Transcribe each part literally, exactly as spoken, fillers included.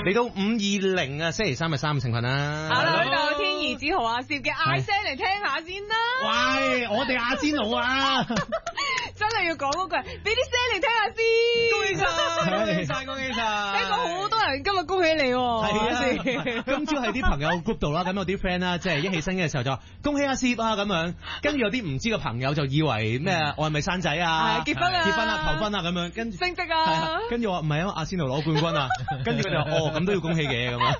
嚟到五二零啊，星期三嘅三五成群啦。 Hello， 呢度天兒子豪阿攝嘅嗌聲嚟聽下先啦。 喂，我哋阿仙奴啊！ 真係要講嗰句，俾啲聲嚟聽下先。 恭喜晒，恭喜晒，恭喜晒！ 聽講好多人今日恭喜你喎。 係啊，今朝喺啲朋友 group 度啦，咁有啲 friend 啦，即係一起身嘅時候就話恭喜阿攝啊咁樣，跟住有啲唔知嘅朋友就以為咩我係咪生仔啊？ 結婚啊？ 結婚啊？求婚啊？咁樣，跟住升職啊？ 跟住我話唔係啊，阿仙奴攞冠軍啊，跟住佢就哦咁都要恭喜嘅咁樣。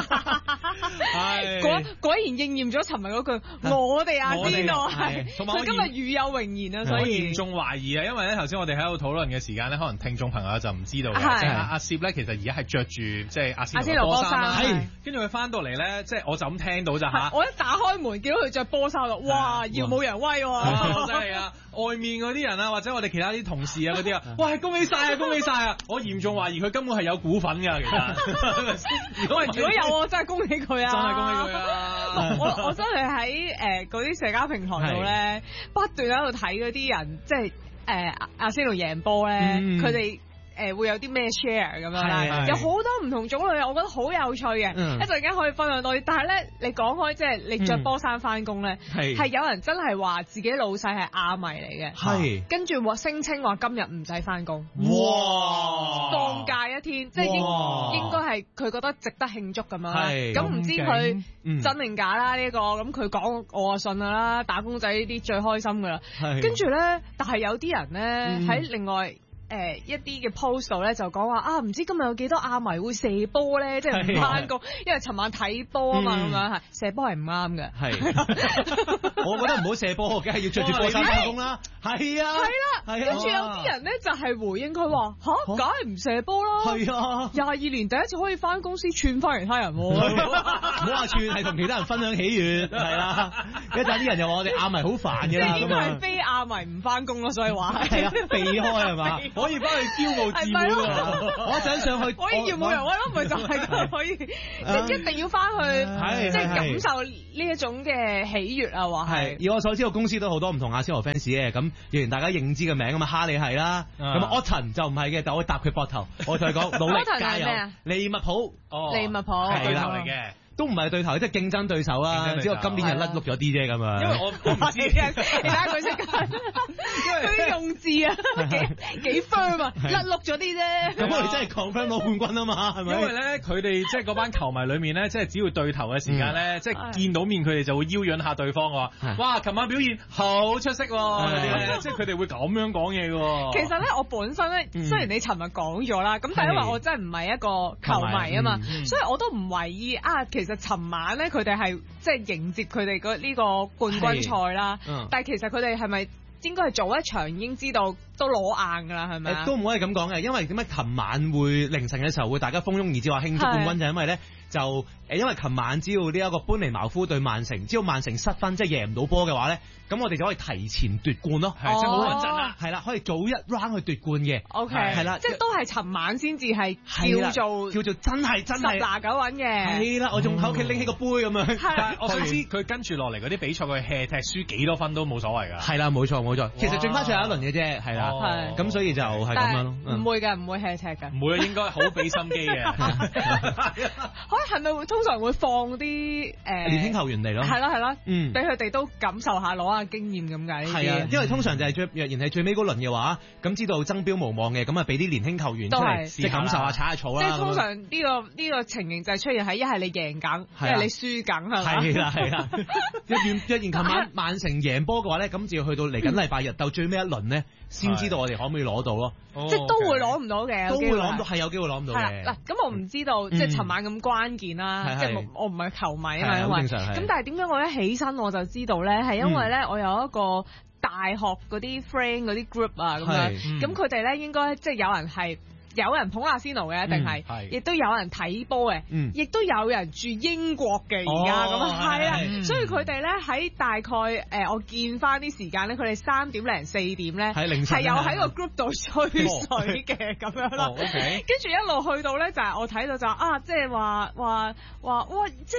係果果然應驗咗尋日嗰句，我哋阿仙奴係， 同埋佢今日與有榮焉啊，所以我嚴重懷疑啊，因為咧頭先我哋喺度討論嘅時間咧，可能聽眾朋友就唔知道嘅，即係阿攝咧其實而家係着住即係阿仙奴波衫啦，係，跟住佢翻到嚟咧，即係我就咁聽到咋嚇， 我一打開門見到佢着波衫啦，哇，耀武揚威喎， 真係啊！外面嗰啲人啊，或者我哋其他啲同事啊嗰啲啊，哇！恭喜晒啊，恭喜晒啊！我嚴重懷疑佢根本係有股份㗎，其實。 如果如果有我真係恭喜佢啊！ 真係恭喜佢啊！ 我我真係喺誒嗰啲社交平台度咧，不斷喺度睇嗰啲人，即係誒阿仙奴贏波咧，佢哋。誒會有啲咩 share 咁樣啦，有好多唔同種類，我覺得好有趣嘅，嗯、一陣間可以分享多啲。但係咧，你講開即係你着波衫翻工咧，係、嗯、有人真係話自己老細係亞迷嚟嘅，係跟住話聲稱話今日唔使翻工，哇，放假一天，即係應應該係佢覺得值得慶祝咁樣啦。咁唔知佢真定假啦呢、呢個，咁佢講我就信啦，打工仔呢啲最開心噶啦。跟住咧，但係有啲人咧喺、嗯、另外。誒、呃、一啲嘅 post 度咧就講話啊，唔知今日有幾多亞迷會射波咧，即係唔翻工，因為尋晚睇波啊嘛，咁樣係射波係唔啱嘅。係， 我覺得唔好射波，梗係要着住波衫翻工啦。係啊， 係啦，跟住有啲人咧就係回應佢話吓，梗係唔射波啦。係啊，廿二年第一次可以翻公司串翻其他人喎。唔好話串，係同其他人分享喜悅，係啦。一陣啲人又話我哋亞迷好煩嘅啦， 即係應該係非亞迷唔翻工咯，所以話係啊， 避開係嘛。 可以翻去驕傲自滿喎！ 我想上去， 可以耀武揚威咯，咪就係可以，即一定要翻去，即係感受呢一種嘅喜悅啊！話係。 以我所知，個公司都好多唔同阿仙奴 fans 嘅，咁既然大家認知嘅名咁啊，哈利係啦，咁 Otton 就唔係嘅，但我搭佢膊頭，我同佢講努力加油。利物浦， 哦，利物浦係啦嚟嘅。都唔係對頭，即係競爭對手啊！只不過今年就甩碌咗啲啫咁啊。 因為我我唔知， 你睇下佢識緊，佢啲用字啊幾幾 firm 啊，甩碌咗啲啫。 咁我哋真係 confirm 攞冠軍啊嘛，係咪？ 因為咧，佢哋即係嗰班球迷裏面咧，即係只要對頭嘅時間咧，即係見到面佢哋就會邀引下對方話：哇，琴晚表現好出色喎！即係佢哋會咁樣講嘢嘅。 其實咧，我本身咧，雖然你尋日講咗啦，咁但係因為我真係唔係一個球迷啊嘛，所以我都唔為意啊。其實尋晚咧，佢哋係即係迎接佢哋個呢個冠軍賽啦。嗯、但係其實佢哋係咪應該係早一場已經知道都攞硬㗎啦？係咪？ 都唔可以咁講嘅，因為點解琴晚會凌晨嘅時候會大家蜂擁而至話慶祝冠軍，就係因為咧就誒，因為琴晚只要呢一個班尼茅夫對曼城，只要曼城失分即係贏唔到波嘅話咧，咁我哋就可以提前奪冠咯。係、哦，即係好穩陣啦。係啦，可以早一 round 去奪冠嘅。O K，係啦， 即係都係尋晚先至係叫做叫做真係真係十拿九穩嘅。 係啦，我仲喺屋企拎起個杯咁樣。 但係我想知佢跟住落嚟嗰啲比賽，佢 hea 踢輸幾多分都冇所謂㗎。係啦，冇錯冇錯。其實剩翻最後一輪嘅啫，係啦。係。咁所以就係咁樣咯。 唔會嘅，唔會 hea 踢嘅。 唔會啊，應該好俾心機嘅。 可係咪會通常會放啲誒、呃、 年輕球員嚟咯？ 係咯係咯， 嗯， 俾佢哋都感受下攞下經驗咁解。 係啊，因為通常就係最若然係最尾嗰輪嘅話，咁知道爭標無望嘅，咁啊俾啲年輕球員出嚟即係感受下踩下草啦。 即係通常呢、呢個呢、呢個情形就係出現喺一係你贏緊，一係、啊、你輸緊係嘛？ 係啦係啦。若然若然琴晚曼城贏波嘅話咧，咁就要去到嚟緊禮拜日鬥最尾一輪咧，先知道我哋可唔可以攞到咯。 哦、即係都會攞唔到嘅， 都會攞到，係有機會攞唔到嘅。 嗱，咁我唔知道，嗯、即係尋晚咁關鍵啦，嗯、即係我唔係球迷啊嘛，因為咁但係點解我一起身我就知道咧？係因為咧，我有一個大學嗰啲 friend 嗰啲 group 啊，咁樣，咁佢哋咧應該即係有人係。有人捧阿仙奴嘅，一定係，亦都有人睇波嘅，亦都有人住英國嘅而家咁啊，係啦，所以佢哋咧喺大概誒，我見翻啲時間咧，佢哋三點零四點咧係有喺個 group 度吹水嘅咁樣啦，跟住一路去到咧就係我睇到就啊，即係話話話哇，即係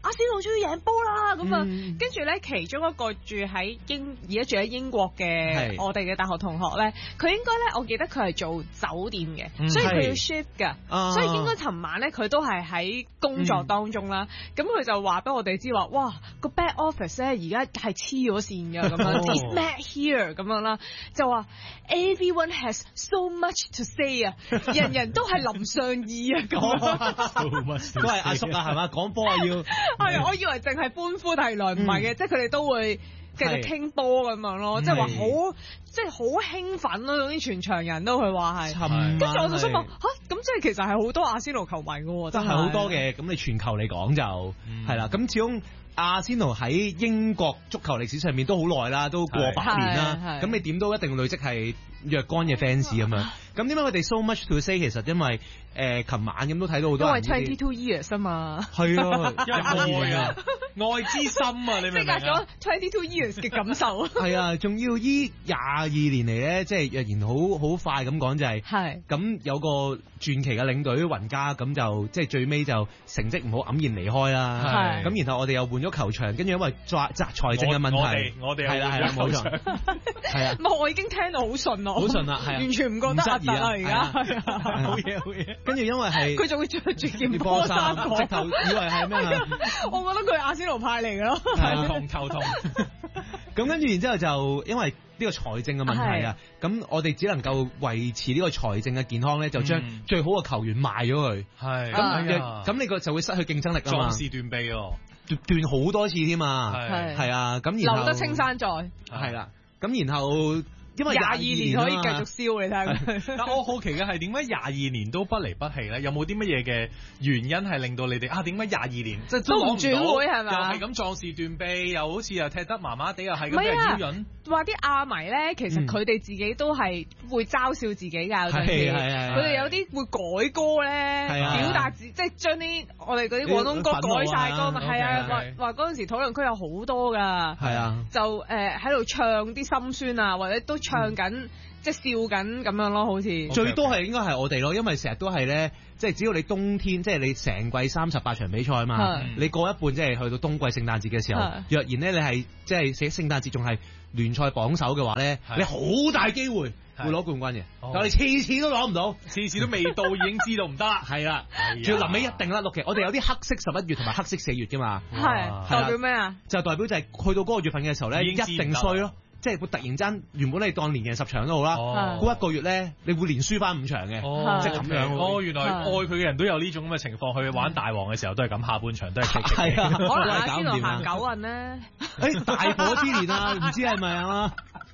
阿仙奴終於贏波啦咁啊！跟住咧，其中一個住喺英而家住喺英國嘅我哋嘅大學同學咧，佢應該咧，我記得佢係做酒店嘅，所以佢要 shift 㗎，所以應該尋晚咧佢都係喺工作當中啦。咁佢就話俾我哋知話，哇個 back office 咧而家係黐咗線㗎咁樣 ，is mad here 咁樣啦，就話 everyone has so much to say 啊，人人都係林尚義啊咁， 都係阿叔啊係嘛，講波啊要。 係，我以為淨係歡呼，但係原來唔係嘅，即係佢哋都會繼續傾波咁樣咯，即係話好，即係好興奮咯，總之全場人都佢話係。跟住我就想問嚇，咁即係其實係好多阿仙奴球迷嘅喎，真係好多嘅。咁你全球嚟講就係啦，咁始終阿仙奴喺英國足球歷史上面都好耐啦，都過百年啦。咁你點都一定累積係若干嘅 fans 咁樣。咁點解佢哋 so much to say？ 其實因為誒，琴晚咁都睇到好多人。因為 twenty two years 啊嘛。係啊， 因為愛啊，愛之心啊，你明唔明啊？ 即係咗 twenty two years 嘅感受。 係啊，仲要依廿二年嚟咧，即係若然好好快咁講就係。係。咁有個傳奇嘅領隊雲加，咁就即係最尾就成績唔好，黯然離開啦。係。咁然後我哋又換咗球場，跟住因為財財政嘅問題。 我哋我哋係啦係啦冇錯。 係啊。唔，我已經聽到好順咯。好順啦，係啊。完全唔覺得壓力啊，而家。 好嘢好嘢。跟住因為係。 佢仲會着住件波衫， 直頭以為係咩啊？ 我覺得佢係阿仙奴派嚟嘅咯。 頭痛頭痛。 咁跟住然之後就因為呢個財政嘅問題啊，咁我哋只能夠維持呢個財政嘅健康咧，就將最好嘅球員賣咗佢。係。咁咁你個就會失去競爭力啊嘛。壯士斷臂哦，斷好多次添啊。係。係啊，咁然後留得青山在。 係啦，咁然後。因為廿二年可以繼續燒，你睇佢。 但我好奇嘅係點解廿二年都不離不棄咧？有冇啲乜嘢嘅原因係令到你哋啊？點解廿二年即係都唔轉會係咪？ 又係咁壯士斷臂，又好似又踢得麻麻地，又係咁俾人挑釁。 話啲亞迷咧，其實佢哋自己都係會嘲笑自己㗎，有陣時。佢哋有啲會改歌咧，表達自即係將啲我哋嗰啲廣東歌改晒歌嘛。係啊，話話嗰陣時討論區有好多㗎。係啊。就誒喺度唱啲心酸啊，或者都。唱緊、嗯、即係笑緊咁樣咯，好似 okay, 最多係應該係我哋咯，因為成日都係咧，即係只要你冬天，即係你成季三十八場比賽啊嘛，你過一半即係去到冬季聖誕節嘅時候，若然咧你係即係寫聖誕節仲係聯賽榜首嘅話咧，你好大機會會攞冠軍嘅，但係你次次都攞唔到， 次次都未到已經知道唔得啦， 係啦，仲要臨尾一定啦，六期我哋有啲黑色十一月同埋黑色四月㗎嘛， 係代表咩啊？ 就代表就係去到嗰個月份嘅時候咧，一定衰咯。即係會突然間，原本你當連贏十場都好啦，嗰、哦、一個月咧，你會連輸翻五場嘅， 哦、 即係咁樣。 哦，原來愛佢嘅人都有呢種咁嘅情況，去玩大王嘅時候都係咁，下半場都係激激。 係啊，可能阿仙奴行九運咧。 誒，大火之年啊，唔知係咪啊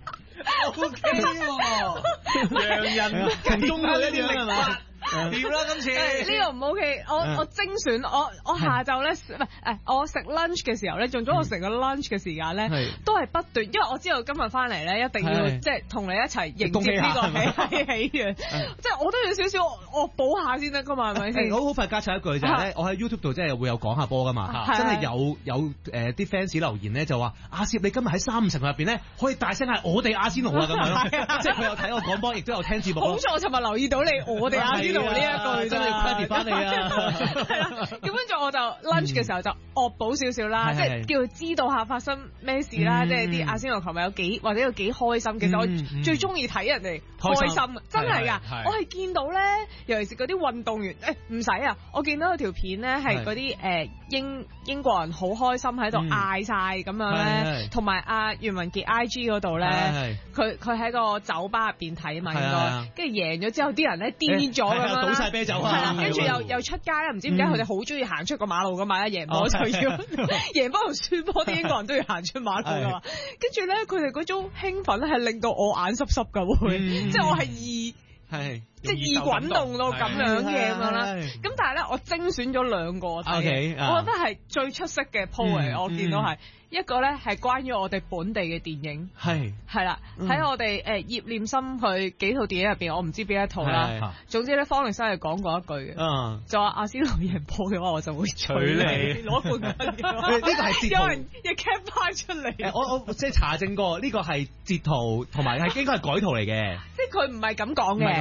？O K 喎，洋人勤工嘅呢啲係嘛？掂啦今次呢個唔 OK， 我我精選我我下晝咧唔係誒，我食 lunch 嘅時候咧，用咗我成個 lunch 嘅時間咧，都係不斷，因為我知道今日翻嚟咧，一定要即係同你一齊迎接呢個喜喜悅，即係我都要少少我補下先得噶嘛，係咪先？ 好好快加插一句就係咧，我喺 YouTube 度即係會有講下波噶嘛，真係有有誒啲 fans 留言咧就話阿攝你今日喺三五成入邊咧可以大聲嗌我哋阿仙奴啊咁樣，即係佢有睇我講波，亦都有聽節目。 好彩我尋日留意到你，我哋阿仙奴。呢一句真係 credit 翻你啊！ 係啦，咁跟住我就 lunch 嘅時候就惡補少少啦，即係叫佢知道下發生咩事啦，即係啲阿仙奴球迷有幾或者有幾開心。其實我最中意睇人哋開心，真係㗎！我係見到咧，尤其是嗰啲運動員，誒唔使啊！我見到有條片咧係嗰啲誒英英國人好開心喺度嗌晒咁樣咧，同埋阿袁文傑 I G 嗰度咧，佢佢喺個酒吧入邊睇嘛，應該跟住贏咗之後，啲人咧癲咗咁樣。 倒晒啤酒啊！ 跟住又又出街啦，唔知點解佢哋好中意行出個馬路噶嘛？贏波就要贏波同輸波，啲英國人都要行出馬路噶嘛。跟住咧，佢哋嗰種興奮咧，係令到我眼濕濕噶會，即係我係易係即係易滾動到咁樣嘅咁樣啦。咁但係咧，我精選咗兩個睇，我覺得係最出色嘅 po 嚟，我見到係。一個咧係關於我哋本地嘅電影，係係啦，喺我哋誒葉念琛佢幾套電影入邊，我唔知邊一套啦。總之咧，方力申係講過一句嘅，就話阿仙奴贏波嘅話，我就會娶你攞冠軍。呢個係有人亦 cap 翻出嚟。 我我即係查證過，呢個係截圖同埋係應該係改圖嚟嘅。 即係佢唔係咁講嘅，嗰句對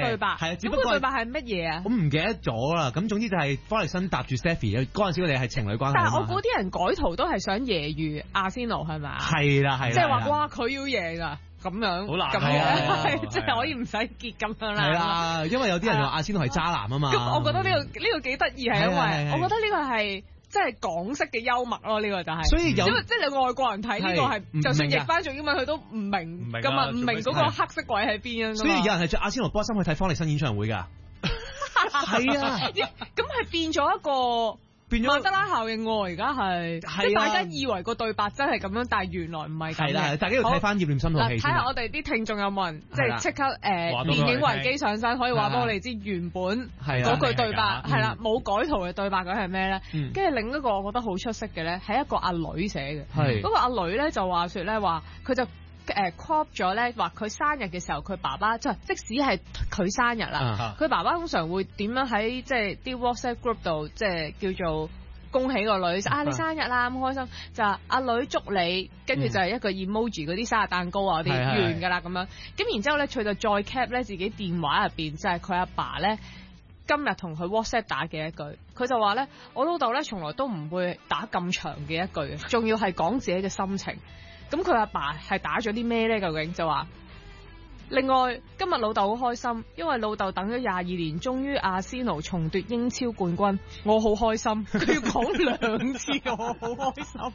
對白， 係啊，只不過對白係乜嘢啊？ 我唔記得咗啦。咁總之就係方力申搭住 Stephy 嗰陣時，佢哋係情侶關係。 但係我估啲人改圖都係想揶揄阿仙奴係咪啊？ 係啦係啦， 即係話哇佢要贏啊！咁樣， 好難咁樣，即係可以唔使結咁樣啦。 係啦，因為有啲人話阿仙奴係渣男啊嘛。 咁我覺得呢個呢個幾得意係因為，我覺得呢個係即係港式嘅幽默咯，呢個就係。所以有，因為即係你外國人睇呢個係，就算譯翻做英文佢都唔明咁啊，唔明嗰個黑色位喺邊啊。 所以有人係着阿仙奴波衫去睇方力申演唱會㗎。係啊， 咁係變咗一個。變咗曼德拉效應喎，而家係，即係大家以為個對白真係咁樣，但係原來唔係咁嘅。係啦， 大家要睇翻《葉念琛》套戲先。 睇下我哋啲聽眾有冇人即係即刻誒電影維基上身，可以話俾我哋知原本嗰句對白係啦，冇改圖嘅對白嗰係咩咧？跟住另一個我覺得好出色嘅咧，係一個阿女寫嘅。係嗰個阿女咧就話説咧話，佢就。誒 crop 咗咧，話佢生日嘅時候，佢爸爸即係即使係佢生日啦，佢、uh huh. 爸爸通常會點樣喺即係啲 WhatsApp group 度，即係叫做恭喜個女，啊你生日啦咁開心，就阿女祝你，跟住就係一個 emoji 嗰啲生日蛋糕啊嗰啲完㗎啦咁樣，咁然之後咧佢就再 cap 咧自己電話入邊，就係佢阿爸咧今日同佢 WhatsApp 打嘅一句，佢就話咧我老豆咧從來都唔會打咁長嘅一句嘅，仲要係講自己嘅心情。咁佢阿爸係打咗啲咩咧？究竟就話，另外今日老豆好開心，因為老豆等咗廿二年，終於阿仙奴重奪英超冠軍，我好開心。佢要講兩次，我好開心。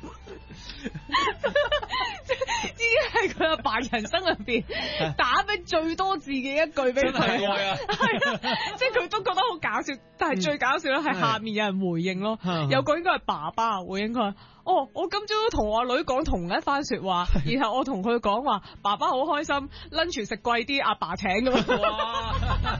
呢啲係佢阿爸人生入邊打俾最多自己一句俾佢，係啊，即係佢都覺得好搞笑。但係最搞笑咧係下面有人回應咯，嗯、有個應該係爸爸回應佢。哦，我今朝都同阿女講同一番說話，然後我同佢講話，爸爸好開心 ，lunch 食貴啲，阿爸請咁哇！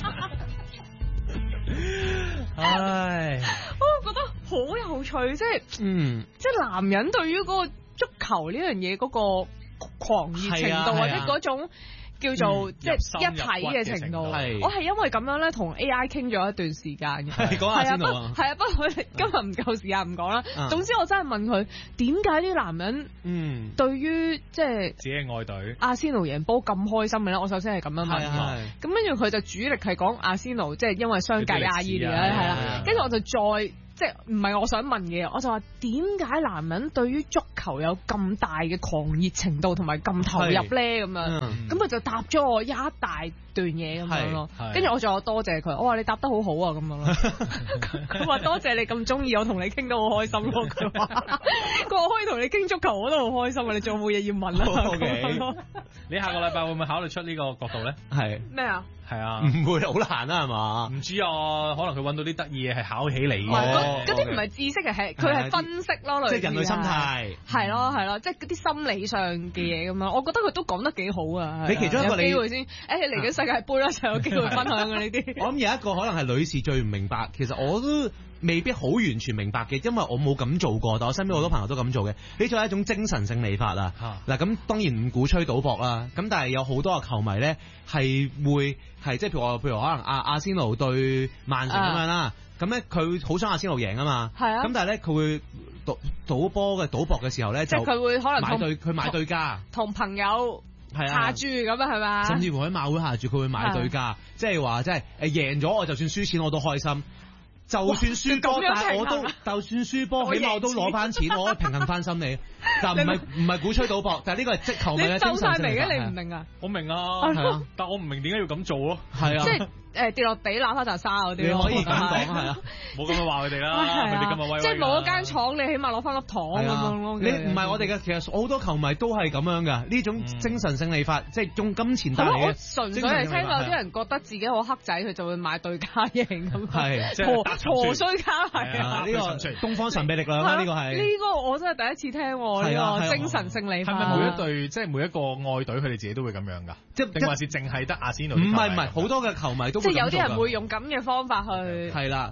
唉，我覺得好有趣，即係，嗯，即係男人對於嗰個足球呢樣嘢嗰個狂熱程度，啊啊、或者嗰種。叫做即係一體嘅程度，我係因為咁樣咧同 A I 傾咗一段時間嘅。你講下先啊，係啊，不過今日唔夠時間唔講啦。總之我真係問佢點解啲男人嗯對於即係自己愛隊阿仙奴贏波咁開心嘅咧？我首先係咁樣問佢，咁跟住佢就主力係講阿仙奴，即係因為相隔廿二年咧，係啦，跟住我就再。即係唔係我想問嘅，我就話點解男人對於足球有咁大嘅狂熱程度同埋咁投入咧？咁樣咁佢就答咗我一大段嘢咁樣咯。跟住我仲有多謝佢，我話你答得好好啊咁樣咯。佢話多謝你咁中意我，同你傾得好開心咯。佢話佢話可以同你傾足球，我都好開心啊！你仲有冇嘢要問啊？Okay. 你下個禮拜會唔會考慮出呢個角度咧？ 係咩啊？ 係啊， 唔會好難啊，係嘛？ 唔知啊，可能佢揾到啲得意嘢係考起你嘅。 嗰啲唔係知識嘅，係佢係分析咯，類似。 即係人類心態。係咯係咯，即係嗰啲心理上嘅嘢咁樣。我覺得佢都講得幾好啊。 你其中一個你有機會先，誒嚟緊世界盃啦，就有機會分享嘅呢啲。 我諗有一個可能係女士最唔明白，其實我都未必好完全明白嘅，因為我冇咁做過，但我身邊好多朋友都咁做嘅。呢種係一種精神勝利法啊。嗱咁當然唔鼓吹賭博啦，咁但係有好多嘅球迷咧係會係即係譬如我譬如可能阿阿仙奴對曼城咁樣啦，咁咧佢好想阿仙奴贏啊嘛，係啊，咁但係咧佢會賭賭波嘅賭博嘅時候咧， 即係佢會可能買對佢買對家， 同朋友下注咁啊係嘛， 甚至乎喺馬會下注佢會買對家，即係話即係誒贏咗我就算輸錢我都開心。就算輸波，但係我都就算輸波，起碼我都攞翻錢，我可以平衡翻心理。但唔係唔係鼓吹賭博，但係呢個係即球迷嘅精神勝利法。 你唔明啊？ 我明啊，但我唔明點解要咁做咯。 係啊， 即係誒跌落地揦翻沓沙嗰啲。 你可以咁講係啊， 冇咁樣話佢哋啦。佢哋今日威威。即係冇一間廠，你起碼攞翻粒糖咁樣咯。 你唔係我哋嘅，其實好多球迷都係咁樣㗎。呢種精神勝利法，即係用金錢帶嚟嘅。 純粹係聽過有啲人覺得自己好黑仔，佢就會買對家贏咁。 係即係陀衰家係啊！ 呢個東方神秘力量啦，呢個係呢個我真係第一次聽喎。呢個精神勝利法係咪每一隊即係每一個愛隊佢哋自己都會咁樣㗎？即係定還是淨係得阿仙奴？ 唔係唔係，好多嘅球迷都即係有啲人會用咁嘅方法去係啦平衡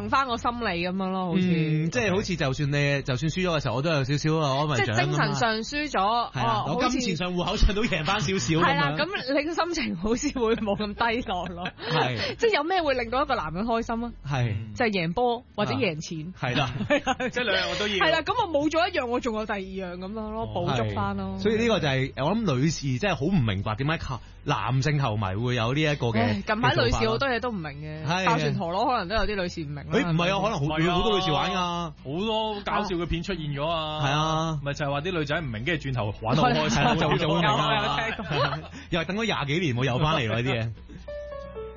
平翻個心理咁樣咯，好似即係好似就算你就算輸咗嘅時候，我都有少少啊安慰獎。 即係精神上輸咗， 哦，我金錢上戶口上都贏翻少少。 係啦，咁你嘅心情好似會冇咁低落咯。係，即係有咩會令到一個男人開心啊？係，就係贏波或者贏錢。 係啦， 即係兩樣我都要。 係啦，咁我冇咗一樣，我仲有第二樣咁樣咯，補足翻咯。 所以呢個就係我諗女士真係好唔明白點解男性球迷會有呢一個嘅。 近排女士好多嘢都唔明嘅，爆旋陀螺可能都有啲女士唔明。 誒唔係啊，可能好好多女士玩㗎，好多搞笑嘅片出現咗啊。 係啊， 咪就係話啲女仔唔明，跟住轉頭玩得好開心，就就會明啦。 又係等咗廿幾年，我又翻嚟喎呢啲嘢。